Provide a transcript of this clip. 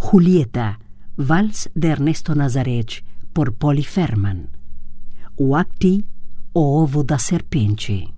Julieta, Vals de Ernesto Nazareth, por Polly Ferman. O Acti, o Ovo da Serpente.